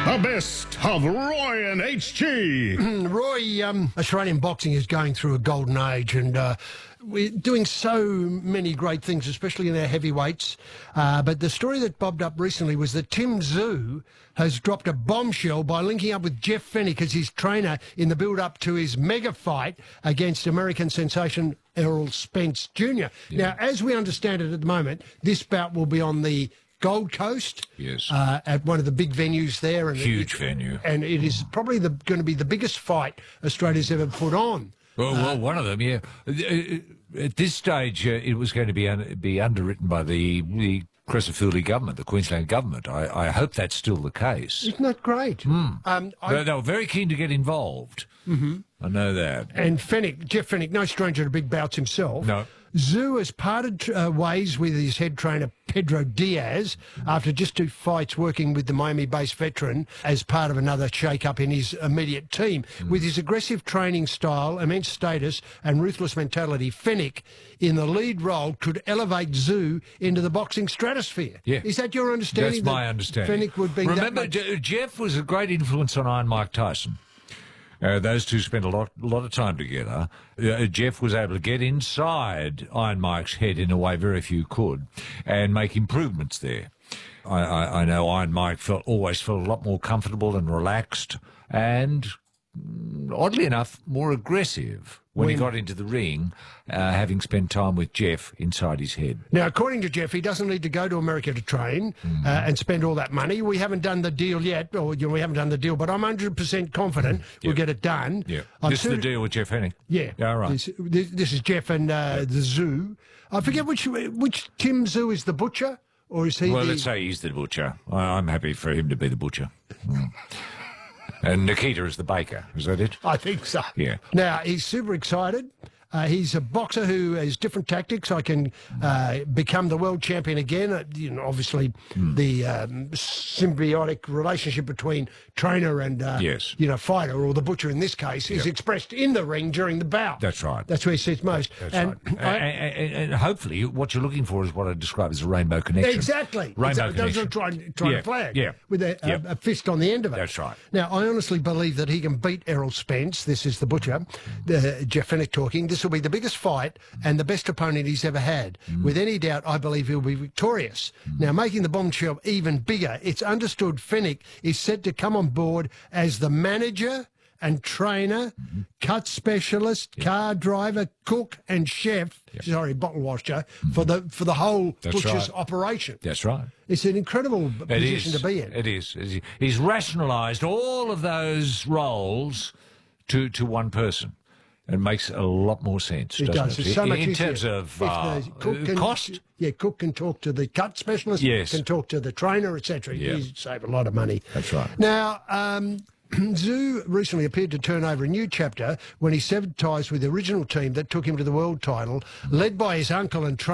The best of Roy and HG. Roy, Australian boxing is going through a golden age, and we're doing so many great things, especially in our heavyweights. But the story that bobbed up recently was that Tim Tszyu has dropped a bombshell by linking up with Jeff Fenech as his trainer in the build-up to his mega fight against American sensation Errol Spence Jr. Yeah. Now, as we understand it at the moment, this bout will be on the Gold Coast, yes, at one of the big venues there. And huge venue. And it is probably going to be the biggest fight Australia's ever put on. Well, one of them, yeah. At this stage, it was going to be underwritten by the Crescent government, the Queensland government. I hope that's still the case. Isn't that great? They were very keen to get involved. Mm-hmm. I know that. And Jeff Fenech, no stranger to big bouts himself. No. Tszyu has parted ways with his head trainer Pedro Diaz after just 2 fights working with the Miami-based veteran as part of another shake-up in his immediate team. With his aggressive training style, immense status and ruthless mentality, Fenech, in the lead role, could elevate Tszyu into the boxing stratosphere. Yeah. Is that your understanding? That's my understanding. Fenech would be Remember, Jeff was a great influence on Iron Mike Tyson. Those two spent a lot of time together. Jeff was able to get inside Iron Mike's head in a way very few could and make improvements there. I know Iron Mike always felt a lot more comfortable and relaxed and, oddly enough, more aggressive when he got into the ring, having spent time with Jeff inside his head. Now, according to Jeff, he doesn't need to go to America to train and spend all that money. We haven't done the deal yet, or we haven't done the deal, but I'm 100% confident we'll get it done. Yeah. This is the deal with Jeff Fenech? Yeah. All right. This is Jeff and the Tszyu. I forget which Tim Tszyu is the butcher, or is he let's say he's the butcher. I'm happy for him to be the butcher. And Nikita is the baker. Is that it? I think so. Yeah. Now, he's super excited. He's a boxer who has different tactics. I can become the world champion again. Obviously, the symbiotic relationship between trainer and fighter, or the butcher in this case, is expressed in the ring during the bout. That's right. That's where he sits most. That's right. And hopefully, what you're looking for is what I describe as a rainbow connection. Exactly. Rainbow connection. Trying to flag with a fist on the end of it. That's right. Now, I honestly believe that he can beat Errol Spence. This is the butcher, Jeff Fenech talking. This will be the biggest fight and the best opponent he's ever had. With any doubt, I believe he'll be victorious. Now, making the bombshell even bigger, it's understood Fenech is set to come on board as the manager and trainer, cut specialist, car driver, cook and chef, bottle washer, for the whole butcher's operation. That's right. It's an incredible position to be in. It is. He's rationalised all of those roles to one person. It makes a lot more sense, It does. it? It's so much in easier. terms of cost. Yeah, cook can talk to the cut specialist, can talk to the trainer, etc. You save a lot of money. That's right. Now, Tszyu recently appeared to turn over a new chapter when he severed ties with the original team that took him to the world title, led by his uncle and trainer